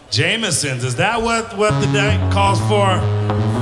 Jameson's, is that what the night calls for?